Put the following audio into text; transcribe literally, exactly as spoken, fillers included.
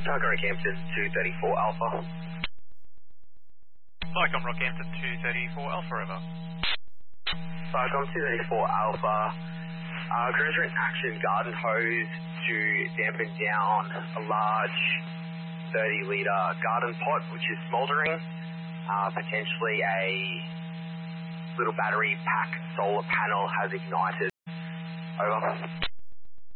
Falcon Rockhampton two thirty-four Alpha. Falcon Rockhampton two thirty-four Alpha, over. Falcon two thirty-four Alpha. Uh, crews are in action, garden hose to dampen down a large thirty litre garden pot which is smouldering. Uh, potentially a little battery pack solar panel has ignited. Over.